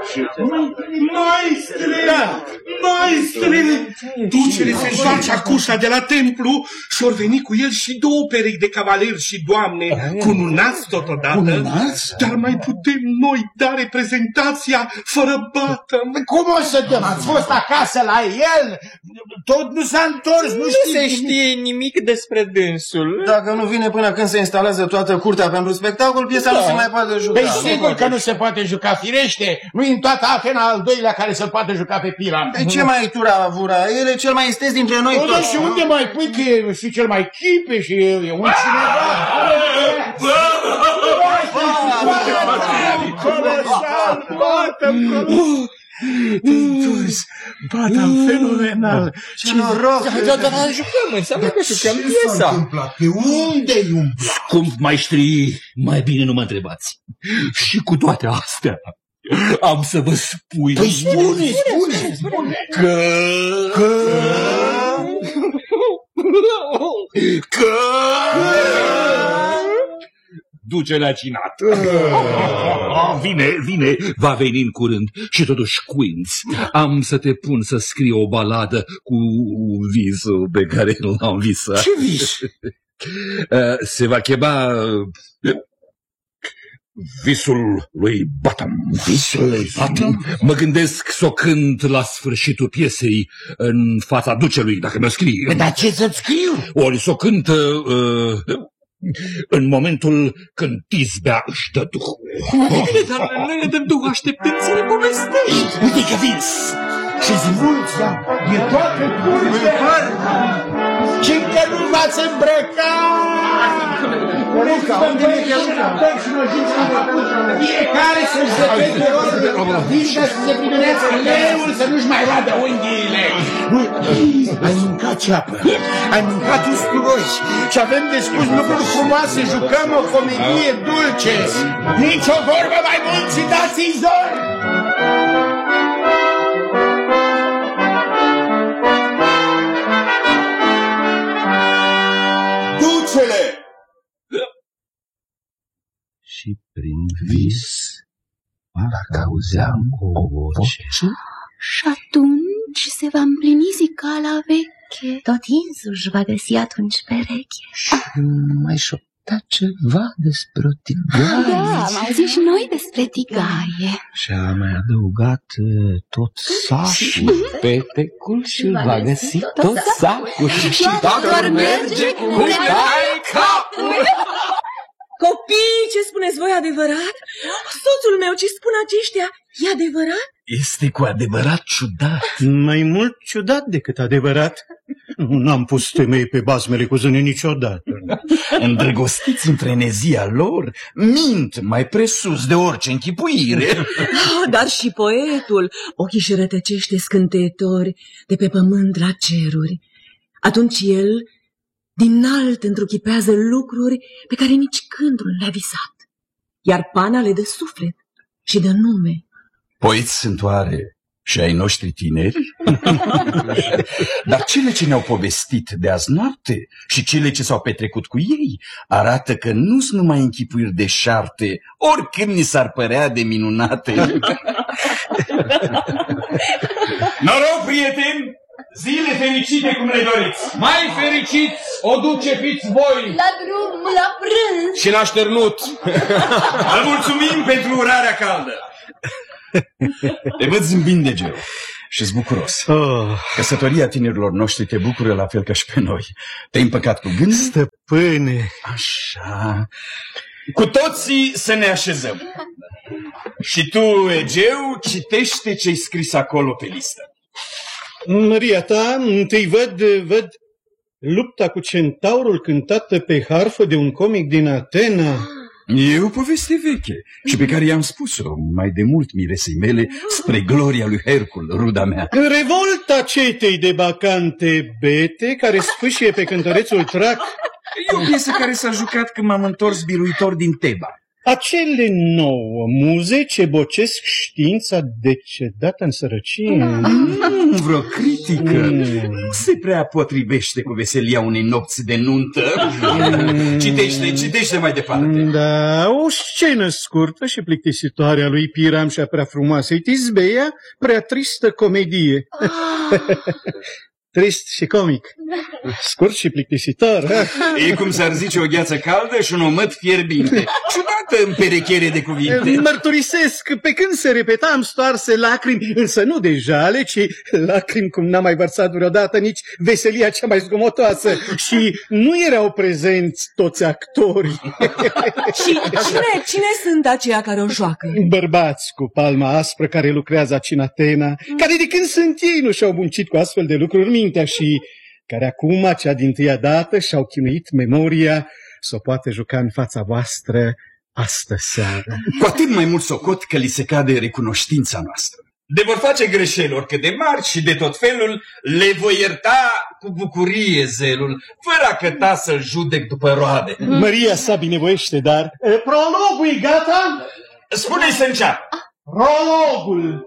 Maestre! Ducele se întoarce acușa de la templu și or veni cu el și 2 perechi de cavaleri și doamne, cununați totodată. Dar mai putem noi da reprezentația fără bată? Cum o să dăm? Ați fost acasă la el? Tot nu s-a întors, nu se știe nimic despre dânsul. Dacă nu vine până când se instalează toată curtea pentru spectacol, piesa nu se mai poate juca. Păi sigur că nu se poate juca, firește. Nu-i în toată Atena al doilea care să poate juca pe Pila. De ce mai turavura? El e cel mai isteț dintre noi toți. Și unde mai pui că e și cel mai chipe și e un cineva? Bata fenomenal. Ce noroc! Jucăm, înseamnă că jucăm piesa. Pe unde-i umbla? Scump maestri, mai bine nu mă întrebați. Și cu toate astea, am să vă spun... Păi spune! Că... Duce-le a cinat. Vine, va veni în curând. Și totuși, Quinț, am să te pun să scrii o baladă cu visul pe care l-am visat. Ce vis? Se va chema Visul lui Bottom. Visul lui Bottom? Mă gândesc să o cânt la sfârșitul piesei în fața ducelui, dacă mi-o scrii. Dar ce să-ți scriu? Ori să o cânt în momentul când Tisbea își dă duhul. Bine, dar noi ne dăm duhul așteptând să ne povestești. Uite că vis! Și zvulțea e toată curtea. Și încă nu v-ați îmbrăcat! Fiecare să-și depende ori, vișa să se primenească leul să nu-și mai vadă unghiile. Ai mâncat ceapă, ai mâncat usturoi și avem de spus lucruri frumoase, jucăm o comedie dulce. Nici o vorbă mai mult și dați-i zor! Ducele! Și prin vis parcă auzeam o voce. Și atunci se va împlini zicala veche. Tot însuși va găsi atunci pereche. Și mai șoptea ceva despre o tigaie. Da, am auzit și noi despre tigaie. Și a mai adăugat tot sacul, petecul și va găsi tot sacul. Și doar merge cu tai capul. Copii, ce spuneți voi adevărat? Soțul meu, ce spun aceștia? E adevărat? Este cu adevărat ciudat. Mai mult ciudat decât adevărat. N-am pus temei pe bazmele cu zâne niciodată. Îndrăgostiți în frenezia lor, mint mai presus de orice închipuire. Dar și poetul, ochii își rătăcește scânteitori de pe pământ la ceruri. Atunci el, din înalt, întruchipează lucruri pe care nici gândul le-a visat. Iar pana le dă suflet și dă nume. Poeți sunt oare și ai noștri tineri? Dar cele ce ne-au povestit de azi noapte și cele ce s-au petrecut cu ei arată că nu sunt numai închipuiri deșarte, oricând ni s-ar părea de minunate. Noroc, prieteni! Zile fericite cum le doriți! Mai fericiți o duce fiți voi! La drum, la prânz! Și la șternut! Îl mulțumim pentru urarea caldă! Te văd zâmbind, Egeu, și-s bucuros. Căsătoria tinerilor noștri te bucură la fel ca și pe noi. Te-ai împăcat cu gând? Stăpâne! Așa... Cu toții să ne așezăm. Și tu, Egeu, citește ce-ai scris acolo pe listă. Maria ta, întâi văd lupta cu centaurul cântată pe harfă de un comic din Atena. E o poveste veche și pe care i-am spus-o mai de mult miresei mele spre gloria lui Hercul, ruda mea. Revolta cetei de bacante bete care sfâșie pe cântărețul Trac. E o piesă care s-a jucat când m-am întors biruitor din Teba. Acele 9 muze ce bocesc știința decedată în sărăcie. Vreo critică nu se prea potrivește cu veselia unei nopți de nuntă. Citește mai departe. Da, o scenă scurtă și plictisitoare a lui Piram și a prea frumoasei Tisbeia, prea tristă comedie. Trist și comic. Scurt și plictisitor. E cum s-ar zice o gheață caldă și un omăt fierbinte. Ciudată împerechiere de cuvinte. Mărturisesc, pe când se repeta am stoarse lacrimi, însă nu de jale, ci lacrimi cum n-am mai vărsat vreodată nici veselia cea mai zgomotoasă. Și nu erau prezenți toți actorii. Și cine sunt aceia care o joacă? Bărbați cu palma aspră care lucrează aici în Atena, care de când sunt ei nu și-au muncit cu astfel de lucruri mintea și care acum, cea dintâia dată, și-au chinuit memoria să o poată juca în fața voastră astă seară. Cu atât mai mult socot că li se cade recunoștința noastră. De vor face greșeli oricât de mari și de tot felul, le voi ierta cu bucurie zelul, fără a căta să-l judec după roade. Maria sa binevoiește, dar... Prologul e gata? Spune-i să înceapă. Prologul!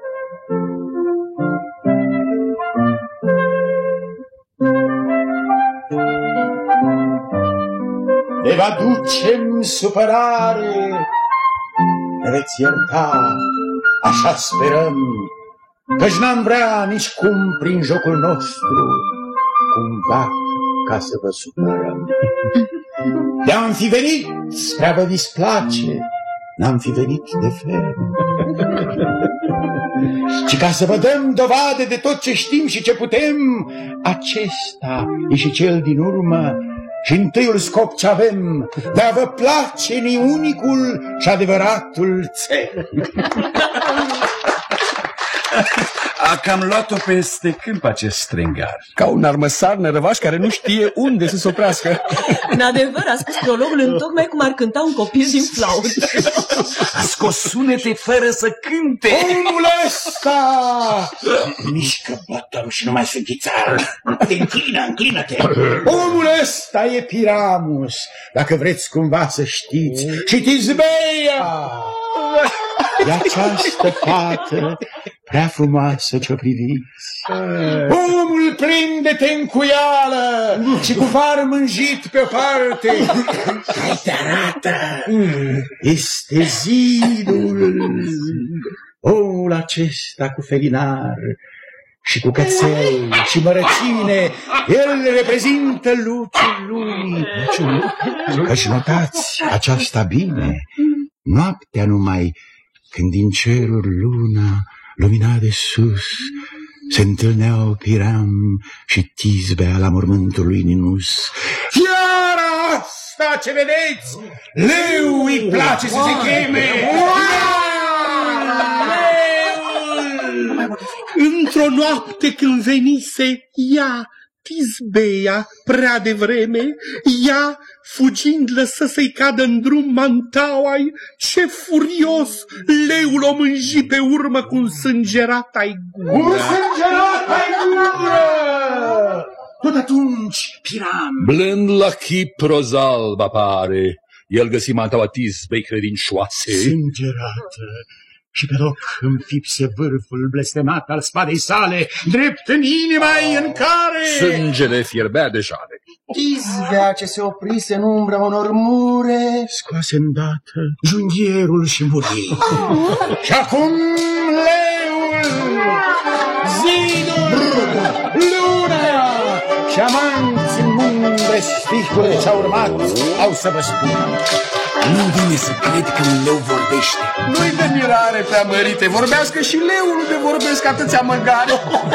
Ne va duce-mi supărare, ne veți ierta, așa sperăm, căci n-am vrea nici cum prin jocul nostru, cumva ca să vă supărăm. De-am fi venit spre a vă displace, n-am fi venit de fel. Și ca să vă dăm dovadă de tot ce știm și ce putem, acesta e și cel din urmă, și întâiul scop ce avem, de a vă place ni unicul și adevăratul țel. A cam luat-o peste câmp acest strengar. Ca un armăsar nărăvaș care nu știe unde să se oprească. În adevăr, a spus prologul întocmai cum ar cânta un copil din flaută. A scos sunete fără să cânte. Omul ăsta! Mișcă bătăm și nu mai sunt ghițar. Înclină-te. Omul ăsta e Piramus, dacă vreți cumva să știți. Și Tisbeia! De această fată prea frumoasă ce-o priviți. Omul plin de tencuială și cu far mânjit pe o parte, care te arată, este zidul. Omul acesta cu felinar și cu cățel și mărăcine, el reprezintă luciul lumii. Căci notați aceasta bine, noaptea numai, când din ceruri luna lumina de sus, se întâlneau Piram și Tisbea la mormântul lui Ninus. Iar asta ce vedeți, leu îi place să se cheme. Într-o noapte când venise ea, Tisbeia, prea devreme, ea, fugind, lăsă să-i cadă în drum mantaua-i, ce furios leul o mânji pe urmă cu un sângerat-ai gură. Un sângerat-ai gură! Tot atunci, Piram, blând la chip rozalb apare, el găsi mantaua Tisbei credincioase. Sângerată, și pe loc înfipse vârful blestemat al spadei sale, drept în inima-i în care... Sângele fierbea de jale. Tisbea ce se oprise în umbra unor mure, scoase îndată junghierul și muri. Și acum leul, zidul, luna și amanți în mundre sticule ce-au urmat au să vă spun. Nu vine să cred că un leu vorbește. Nu-i de mirare preamărite, vorbească și leul unde vorbesc atâția măgari.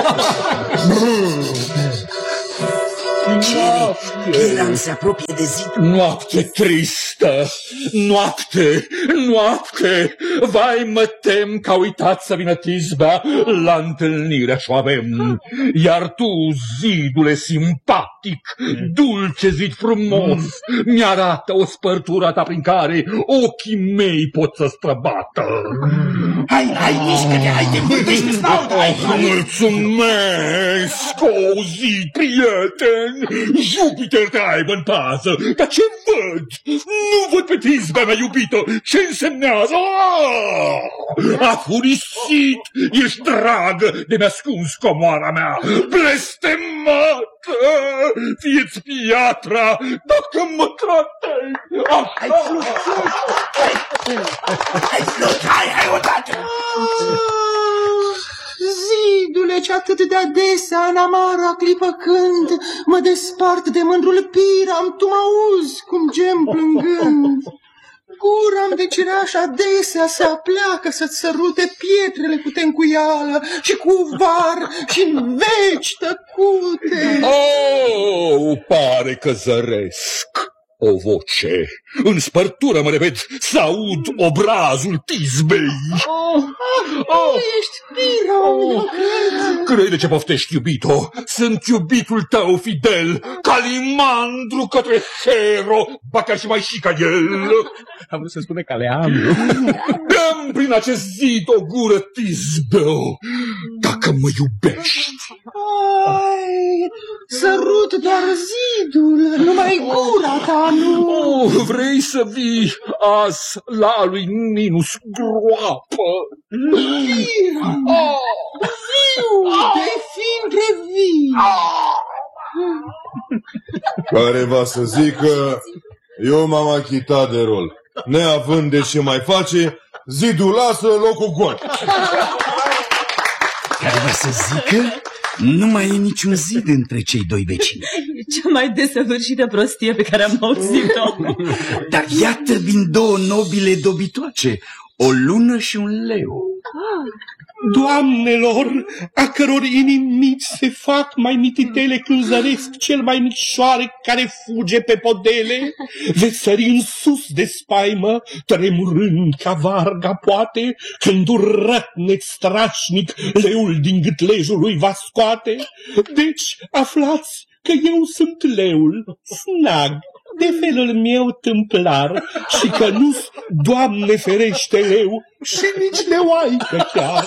Piram se apropie de zid. Noapte tristă, noapte, noapte. Vai, mă tem că a uitat să vină Tisbea la întâlnirea și-o avem. Iar tu, zidule simpatic, dulce zid frumos, mi-arată o spărtură ta prin care ochii mei pot să străbată. Hai, mișcă-te, hai, te învârtește, stau, hai. Mulțumesc, o zi, prieten. Jupiter te aibă în pază! Dar ce văd? Nu văd pe Tisbea mea iubită! Ce însemnează? A furisit! Ești dragă de mi-ascuns comoara mea! Blestemată! Fie-ți piatra dacă mă tratezi! Hai, Flut! Hai, Flut! Hai odată! Zidule, ce atât de adesea în amara clipă când mă despart de mândrul Piram, tu mă auzi cum gem plângând. Gura-mi de cireaș adesea se apleacă să-ți sărute pietrele cu tencuială și cu var și-n veci tăcute. Oh, pare că zăresc o voce. În spărtură mă repet să aud obrazul Tisbei. Ești Piram. Crede ce poftești, iubito. Sunt iubitul tău fidel, Calimandru către Hero, ba chiar și mai și ca el. Am vrut să spune Caleandru. Dăm prin acest zid o gură, Tisbeo, dacă mă iubești. Ai, sărut doar zidul, numai gura ta, nu. Vrei să vii azi la lui Ninus groapă? Viu, de fi între vii. Care va să zică, eu m-am achitat de rol. Neavând de ce mai face, zidul lasă, locul gol. Care va să zică, nu mai e niciun zid între cei doi vecini. Cea mai desăvârșită prostie pe care am auzit-o. Dar iată vin două nobile dobitoace, o lună și un leu. Doamnelor, a căror inimi mici se fac mai mititele când zăresc cel mai mic șoarec care fuge pe podele, veți sări în sus de spaimă, tremurând ca varga poate, când urătneț strașnic leul din gâtlejul lui va scoate. Deci aflați că eu sunt leul, snag, de felul meu tâmplar, și că nu-s, Doamne ferește, leu și nici leoaică chiar.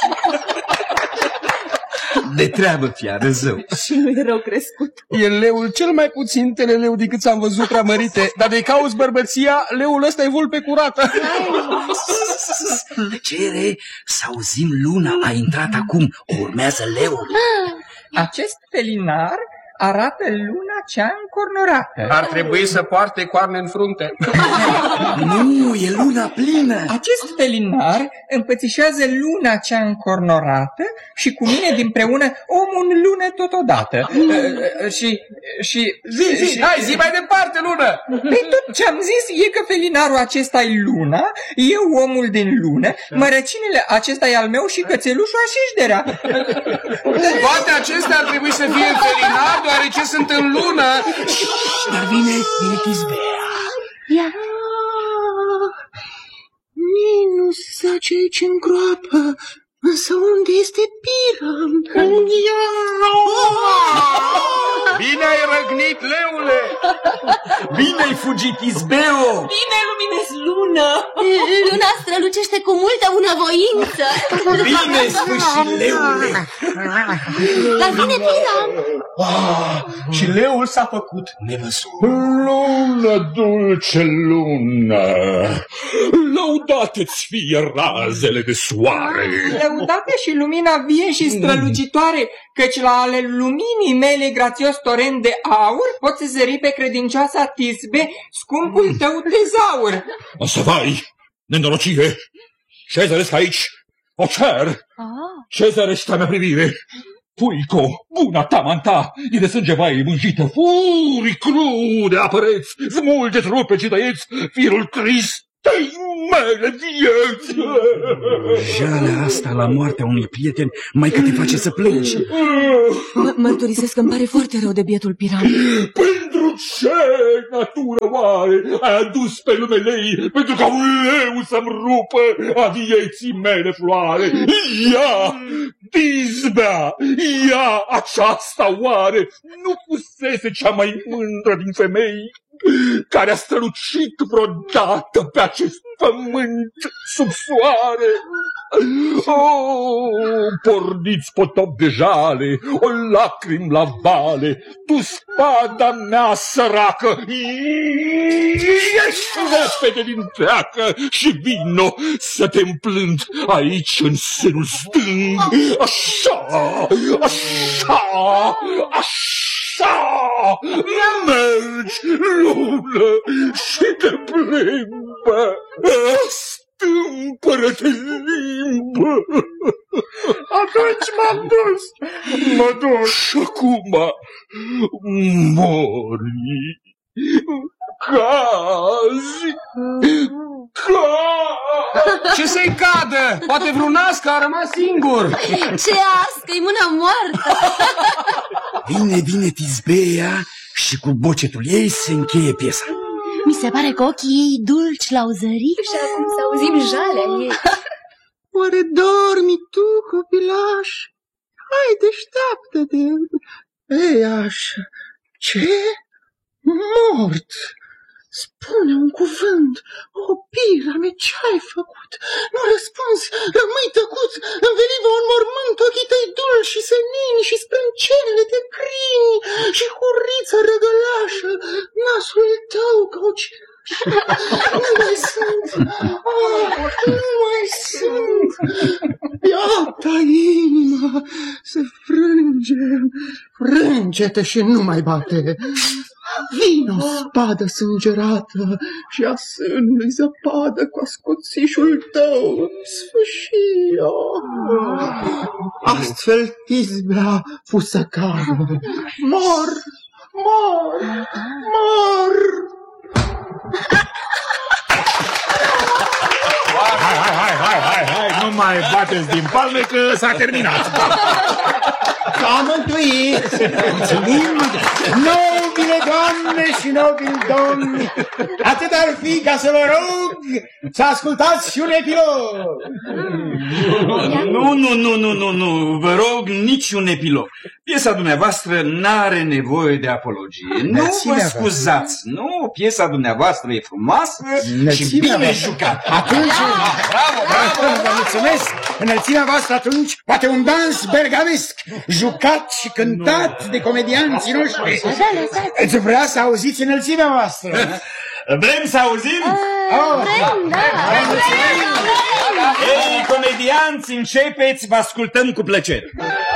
De treabă, fiară zău. Și nu e rău crescut. E leul cel mai puțin teleleu decât s-am văzut prea mărite, dar de cauți bărbăția, leul ăsta e vulpe curată. Tăcere, să auzim, luna a intrat acum, urmează leul. Acest felinar arată luna cea încornorată. Ar trebui să poarte coarne în frunte. Nu, e luna plină. Acest felinar împățișează luna cea încornorată și cu mine dinpreună omul în lună totodată. Hai, zi mai departe, lună! Păi tot ce-am zis e că felinarul acesta e luna, eu omul din lună, mărăcinile acesta e al meu și cățelușul așișderea. Toate acestea ar trebui să fie în felinar, deoarece sunt în lună. Dar vine Tisbea. Ia! Ninus zace aici în groapă, însă unde este Piram? Bine ai răgnit, leule! Bine ai fugit, Tisbeo! Bine luminezi lună! Luna strălucește cu multă bunăvoință. Bine sfârșit, leule! Dar vine Piram! Și leul s-a făcut nevăzut. Lună, dulce lună, lăudate-ți fie razele de soare. Lăudate și lumina vie și strălucitoare, căci la ale luminii mele grațios torent de aur poți zări pe credincioasa Tisbe, scumpul tău tezaur. Să vai, nenorocire! Ce zăresc aici? O cer! Ce zărește a mea privire? Puico, buna tamanta, e de sânge vaie mânjită, furii crude apăreți, smulgeți, rupeți și tăieți firul tristei mele vieți. Jalea asta la moartea unui prieten, mai că te face să plângi. Mărturisesc că îmi pare foarte rău de bietul Piram. Pentru ce natură oare ai adus pe lumele ei, pentru ca un leu să-mi rupă a vieții mele floare? Ia, Tisbea, ia aceasta oare nu fusese cea mai mândră din femei? care a strălucit vreodată pe acest pământ sub soare. Porniți potop de jale, o lacrim la vale, tu spada mea săracă, ieși repede din pleacă și vino să te împlânt aici în sânul stâng. Așa, așa, așa, mergi, lună, și te plimbă, stâmpără-te limbă. Atunci m-am dus. Mă duc. Și acum mori. Cazi. Ce să-i cadă? Poate vreun as că a rămas singur. Ce as, că-i mâna moartă. Vine Tisbea și cu bocetul ei se încheie piesa. Mi se pare că ochii ei dulci l-au zărit și acum să auzim jalea ei. Oare dormi tu, copilaș? Hai, deșteaptă-te. Ei, așa. Ce? Mort? Spune un cuvânt. O, Pirame, ce-ai făcut? Nu răspunzi, rămâi tăcut, înveliva în mormânt ochii tăi dulci și senini și sprâncenele de crini și hurița răgălașă, nasul tău ca o nu mai sunt, nu mai sunt. Iată inima se frânge, frânge-te și nu mai bate. Vino, spadă sângerată, și a sânului zăpadă cu ascuțișul tău sfâșie. Astfel Tisbea fu să cadă. Mor, mor, mor! Hai, nu mai bateți din palme că s-a terminat. S-a mântuit! Mulțumim! Nobile doamne și nobili domni, atât ar fi ca să vă rog să ascultați și un epilog. Nu, vă rog, nici un epilog. Piesa dumneavoastră n-are nevoie de apologie. Nu vă scuzați, nu, piesa dumneavoastră e frumoasă și bine jucată. Atunci, bravo, vă mulțumesc. Înălțimea voastră atunci, poate un dans bergamesc, jucat și cântat de comedianții noștri. Îți vrea să auziți înălțimea voastră? Vrem să auzim? Vrem, da. Ei, comedianți, începeți, vă ascultăm cu plăcere.